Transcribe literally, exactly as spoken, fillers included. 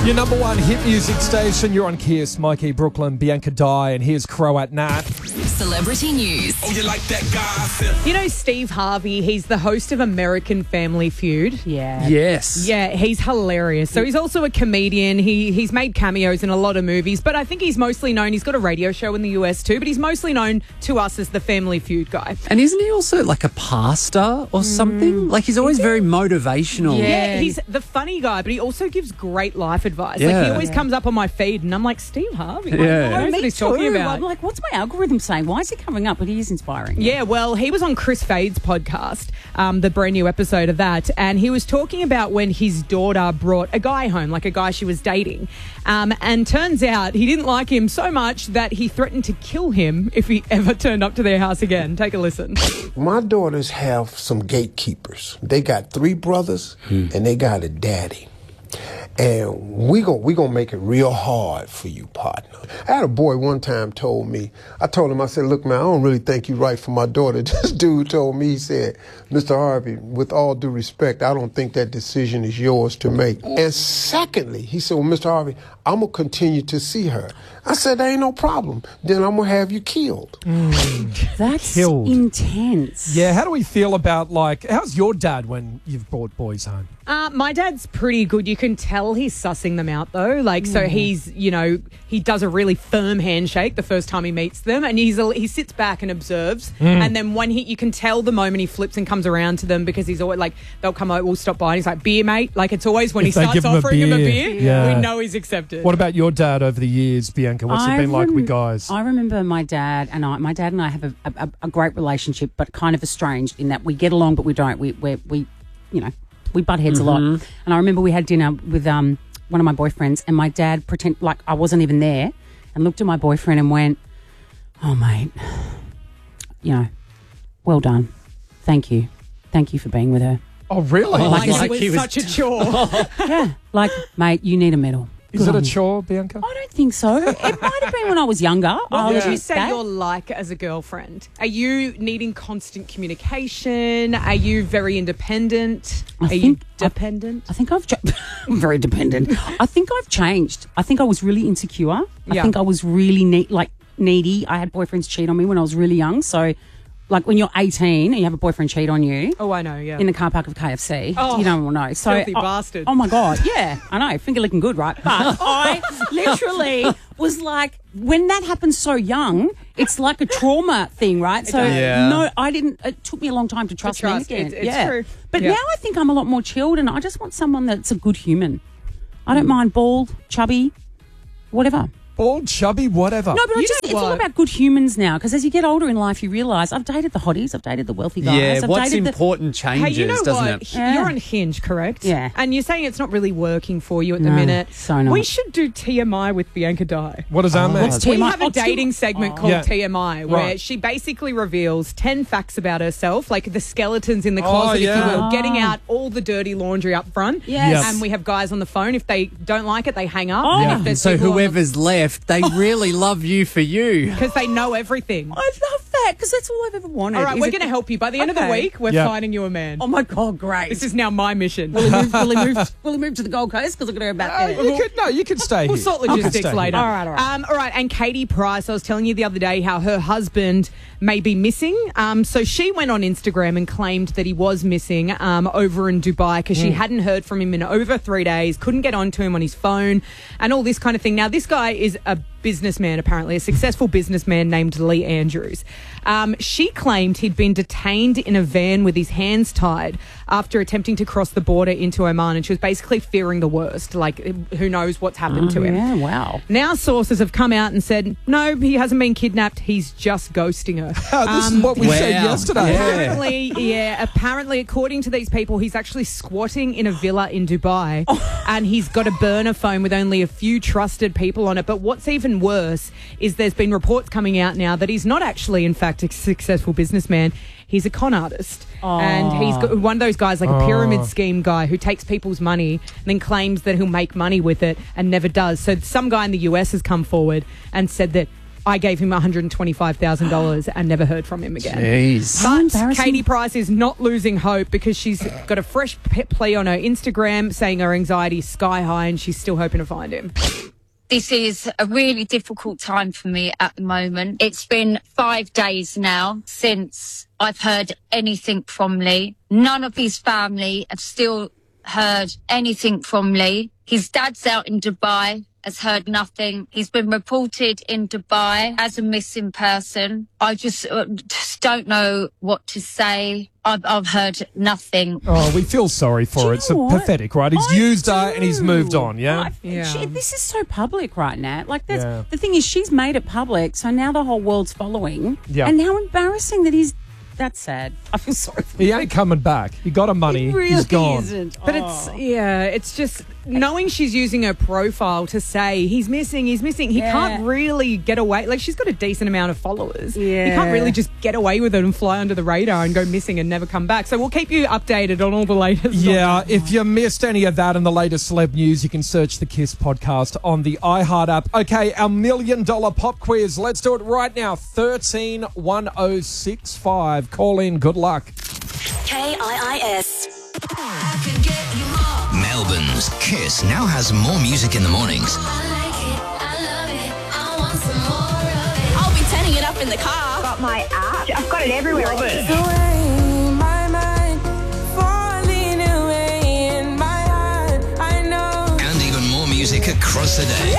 Your number one hit music station. You're on Kiss. Mikey, Brooklyn, Bianca Dye, and here's Croat Nat. Celebrity news. Oh, you like that gossip? You know Steve Harvey, he's the host of American Family Feud. Yeah. Yes. Yeah, he's hilarious. So he's also a comedian. He He's made cameos in a lot of movies, but I think he's mostly known, he's got a radio show in the U S too, but he's mostly known to us as the Family Feud guy. And isn't he also like a pastor or something? Like he's always very motivational. Yeah, Yeah. he's the funny guy, but he also gives great life advice. Yeah. Like he always comes up on my feed and I'm like, Steve Harvey, like, Yeah. what Oh, is me he too. talking about? I'm like, what's my algorithm saying? Why is he coming up? But he is inspiring. Yeah, well, he was on Chris Fade's podcast, um, the brand new episode of that, and he was talking about when his daughter brought a guy home, like a guy she was dating. Um, and turns out he didn't like him so much that he threatened to kill him if he ever turned up to their house again. Take a listen. My daughters have some gatekeepers. They got three brothers and they got a daddy. And we gon' we gonna make it real hard for you, partner. I had a boy one time told me, I told him, I said, look, man, I don't really think you right for my daughter. This dude told me, he said, Mister Harvey, with all due respect, I don't think that decision is yours to make. And secondly, he said, well, Mister Harvey, I'm gonna continue to see her. I said, there ain't no problem. Then I'm gonna have you killed. That's Killed. intense. Yeah, how do we feel about, like, how's your dad when you've brought boys home? Uh, my dad's pretty good. You can tell he's sussing them out, though. Like, so he's, you know, he does a really firm handshake the first time he meets them, and he's a, he sits back and observes. And then when he, you can tell the moment he flips and comes around to them because he's always like, they'll come over, we'll stop by, and he's like, beer, mate. Like, it's always when If he they starts give him a offering him a beer, beer, yeah. we know he's accepted. What about your dad over the years, Bianca? What's I it been like rem- with guys? I remember my dad and I. My dad and I have a, a, a great relationship, but kind of estranged in that we get along, but we don't. We we, we you know, we butt heads Mm-hmm. a lot. And I remember we had dinner with um one of my boyfriends, and my dad pretend like I wasn't even there, and looked at my boyfriend and went, "Oh, mate, you know, well done, thank you, thank you for being with her." Oh, really? Oh, Like, Like it was, he was such a chore. Yeah, like, mate, you need a medal. Is Good it a on you. chore, Bianca? I don't think so. It might have been when I was younger. What I'll would admit you say that. you're like as a girlfriend? Are you needing constant communication? Are you very independent? I Are you think I- dependent? I think I've. Cha- I'm very dependent. I think I've changed. I think I was really insecure. I Yeah. think I was really ne- like needy. I had boyfriends cheat on me when I was really young. So, like when you're eighteen and you have a boyfriend cheat on you Oh, I know, yeah. in the car park of K F C, Oh, you don't want to know. So, filthy I- bastard. Oh my god, yeah, I know, finger licking good, right? But I literally was like, when that happens so young, it's like a trauma thing, right? So does. Yeah. no, I didn't. It took me a long time to trust, men trust, again. it's- it's yeah. true. But Yeah. now I think I'm a lot more chilled, and I just want someone that's a good human. I don't mind bald, chubby, whatever. Bald, chubby, whatever. No, but I You just, know it's all what? about good humans now, because as you get older in life, you realise I've dated the hotties, I've dated the wealthy guys. Yeah, I've what's dated the- important Hey, changes, you know doesn't what? it? H- Yeah. You're on Hinge, correct? Yeah. And you're saying it's not really working for you at the No, minute. so not. We should do T M I with Bianca Dye. What does that mean? What's We T M I? have a Oh, T- dating segment called Yeah. T M I where Right. she basically reveals ten facts about herself, like the skeletons in the Oh, closet, if yeah. you will, getting out all the dirty laundry up front. Yes. Yes. And we have guys on the phone. If they don't like it, they hang up. Oh. And Yeah. if there's So people on the- whoever's left, they really love you for you. because they know everything. I love that, because that's all I've ever wanted. All right, is we're it- going to help you. By the end of the Okay. week, we're Yeah. finding you a man. Oh my God, great. This is now my mission. will, he move, will, he move, will he move to the Gold Coast? Because I'm going to go back Uh, there. you could, no, you can stay We'll here. sort You can logistics stay later. here. All right, all right. Um, all right, and Katie Price, I was telling you the other day how her husband may be missing. Um, so she went on Instagram and claimed that he was missing um, over in Dubai because she hadn't heard from him in over three days, couldn't get onto him on his phone and all this kind of thing. Now, this guy is a businessman, apparently, a successful businessman named Lee Andrews. Um, she claimed he'd been detained in a van with his hands tied after attempting to cross the border into Oman, and she was basically fearing the worst, like who knows what's happened to him. Yeah, wow. Now sources have come out and said, no, he hasn't been kidnapped. He's just ghosting her. Oh, this Um, is what we said Wow. yesterday. Yeah. Apparently, yeah, apparently, according to these people, he's actually squatting in a villa in Dubai and he's got a burner phone with only a few trusted people on it. But what's even worse is there's been reports coming out now that he's not actually, in fact, a successful businessman. He's a con artist. And he's got one of those guys, like a pyramid scheme guy who takes people's money and then claims that he'll make money with it and never does. So some guy in the U S has come forward and said that I gave him one hundred twenty-five thousand dollars and never heard from him again. Jeez. How But embarrassing. Katie Price is not losing hope because she's got a fresh pe- plea on her Instagram saying her anxiety is sky high and she's still hoping to find him. This is a really difficult time for me at the moment. It's been five days now since I've heard anything from Lee. None of his family have still heard anything from Lee. His dad's out in Dubai, has heard nothing. He's been reported in Dubai as a missing person. I just, uh, just don't know what to say. I've, I've heard nothing. Oh, we feel sorry for Do her. you It's know a what? pathetic, right? He's I used her and he's do. moved on, yeah? I- Yeah. she- this is so public right now. Like, that's Yeah. the thing is, she's made it public, so now the whole world's following. Yeah. And how embarrassing that he's. That's sad. I feel sorry for He ain't coming back. He got her money. He really he's gone. isn't. But Oh. it's, yeah, it's just knowing she's using her profile to say he's missing, he's missing. He Yeah. can't really get away. Like, she's got a decent amount of followers. He Yeah. can't really just get away with it and fly under the radar and go missing and never come back. So we'll keep you updated on all the latest. Yeah, if you missed any of that and the latest celeb news, you can search the KISS podcast on the iHeart app. Okay, our million dollar pop quiz. Let's do it right now. thirteen one oh six five. Call in. Good luck. K I I S. Melbourne's KISS now has more music in the mornings. I'll be turning it up in the car. Got my app. I've got it everywhere. Love it. And even more music across the day.